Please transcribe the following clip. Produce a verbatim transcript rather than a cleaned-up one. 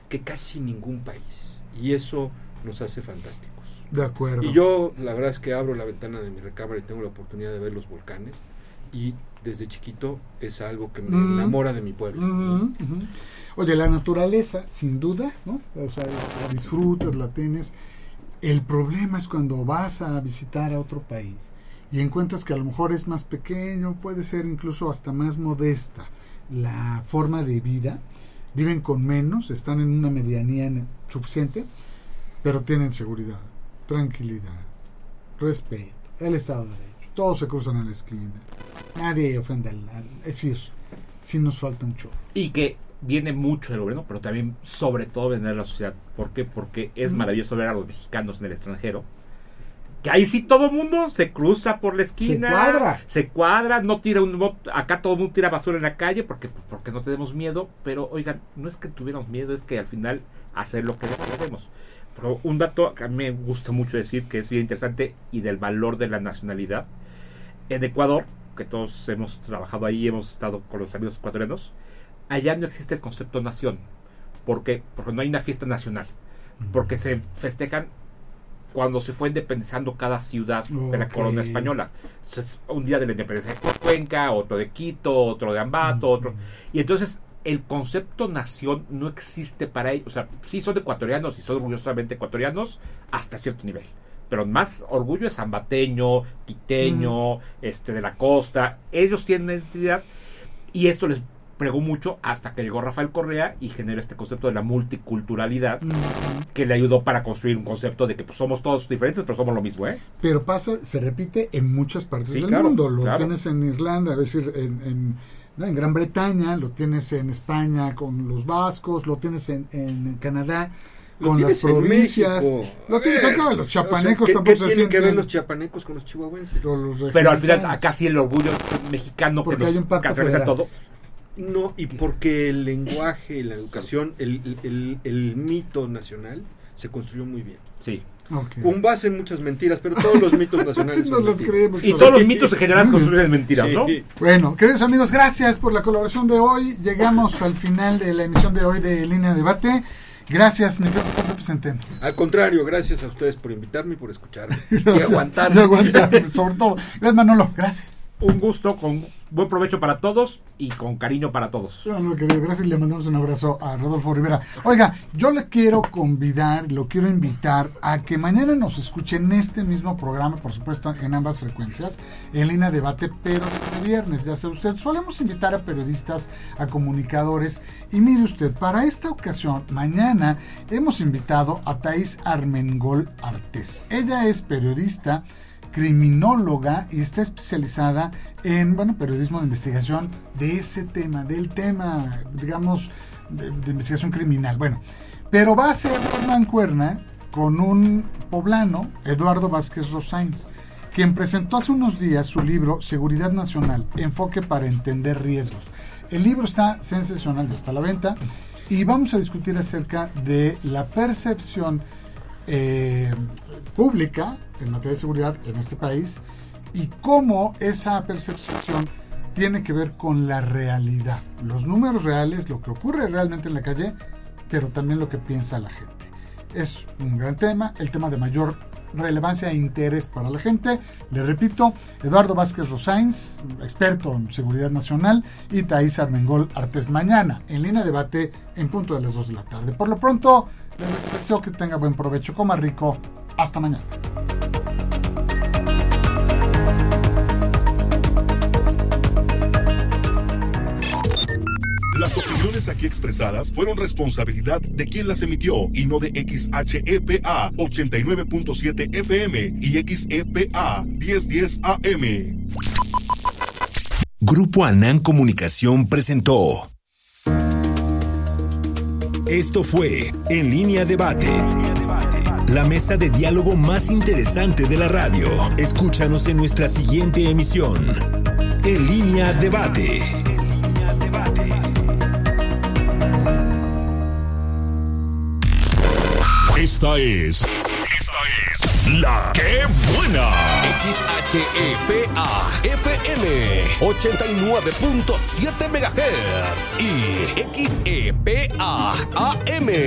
que casi ningún país, y eso nos hace fantásticos. De acuerdo. Y yo la verdad es que abro la ventana de mi recámara y tengo la oportunidad de ver los volcanes, y desde chiquito es algo que me mm. enamora de mi pueblo. Mm-hmm, mm-hmm. Oye, la naturaleza, sin duda, ¿no? O sea, la disfrutas, la tienes. El problema es cuando vas a visitar a otro país y encuentras que a lo mejor es más pequeño, puede ser incluso hasta más modesta la forma de vida, viven con menos, están en una medianía suficiente, pero tienen seguridad, tranquilidad, respeto, el Estado de Derecho, todos se cruzan en la esquina, nadie ofende al, al es decir, sí nos falta un chorro. Y que viene mucho del gobierno, pero también sobre todo viene de la sociedad. ¿Por qué? Porque es mm. maravilloso ver a los mexicanos en el extranjero, que ahí sí todo el mundo se cruza por la esquina, se cuadra, se cuadra, no tira un, no, acá todo el mundo tira basura en la calle porque, porque no tenemos miedo, pero oigan, no es que tuviéramos miedo, es que al final hacer lo que queremos. Pero un dato que a mí me gusta mucho decir, que es bien interesante, y del valor de la nacionalidad. En Ecuador, que todos hemos trabajado ahí, hemos estado con los amigos ecuatorianos, allá no existe el concepto nación. ¿Por qué? Porque no hay una fiesta nacional, porque se festejan cuando se fue independizando cada ciudad okay. de la corona española. Entonces, un día de la independencia de Cuenca, otro de Quito, otro de Ambato, mm. otro. Y entonces, el concepto nación no existe para ellos. O sea, sí son ecuatorianos y son orgullosamente ecuatorianos hasta cierto nivel. Pero más orgullo es ambateño, quiteño, mm. este, de la costa. Ellos tienen identidad y esto les pregó mucho hasta que llegó Rafael Correa y generó este concepto de la multiculturalidad uh-huh. que le ayudó para construir un concepto de que pues, somos todos diferentes pero somos lo mismo, ¿eh? Pero pasa, se repite en muchas partes sí, del claro, mundo, lo claro. tienes en Irlanda, es decir, en, en, ¿no? en Gran Bretaña, lo tienes en España con los vascos, lo tienes en, en Canadá con las provincias, lo tienes acá, los chiapanecos, o sea, ¿qué, tampoco ¿qué se tienen sienten, que ver los chiapanecos con los chihuahuenses? Los pero al final acá sí el orgullo mexicano porque que nos hay un pacto caracteriza federal. todo. No, y porque el lenguaje, la educación, el, el, el mito nacional se construyó muy bien. Sí. Okay. Un base en muchas mentiras, pero todos los mitos nacionales nos los creemos. Y todos los mitos en general construyen mentiras, sí. ¿no? Bueno, queridos amigos, gracias por la colaboración de hoy. Llegamos al final de la emisión de hoy de Línea de Debate. Gracias, mi querido Pedro Centeno. Al contrario, gracias a ustedes por invitarme y por escucharme. Y aguantarme. Y aguantarme, sobre todo. Gracias, Manolo. Gracias. Un gusto, con buen provecho para todos y con cariño para todos. No, no, querido, gracias, le mandamos un abrazo a Rodolfo Rivera. Oiga, yo le quiero convidar, lo quiero invitar a que mañana nos escuchen en este mismo programa, por supuesto en ambas frecuencias, en Línea Debate, pero de viernes, ya sabe usted, solemos invitar a periodistas, a comunicadores, y mire usted, para esta ocasión, mañana, hemos invitado a Thais Armengol Artés. Ella es periodista, criminóloga y está especializada en, bueno, periodismo de investigación de ese tema, del tema, digamos, de, de investigación criminal. Bueno, pero va a ser mancuerna con un poblano, Eduardo Vázquez Rosáinz, quien presentó hace unos días su libro Seguridad Nacional, enfoque para entender riesgos. El libro está sensacional, ya está a la venta, y vamos a discutir acerca de la percepción Eh, pública en materia de seguridad en este país y cómo esa percepción tiene que ver con la realidad, los números reales, lo que ocurre realmente en la calle, pero también lo que piensa la gente. Es un gran tema, el tema de mayor relevancia e interés para la gente. Le repito, Eduardo Vázquez Rosáinz, experto en seguridad nacional, y Thais Armengol Artés, mañana en Línea de Debate en punto de las dos de la tarde. Por lo pronto, les deseo que tenga buen provecho, coma rico, hasta mañana. Las opiniones aquí expresadas fueron responsabilidad de quien las emitió y no de X H E P A ochenta y nueve punto siete F M y X E P A diez diez A M. Grupo Anán Comunicación presentó. Esto fue En Línea Debate, la mesa de diálogo más interesante de la radio. Escúchanos en nuestra siguiente emisión. En Línea Debate. Esta es. Esta es. La Que Buena. X H E P A F M ochenta y nueve punto siete megahertz y X E P A A M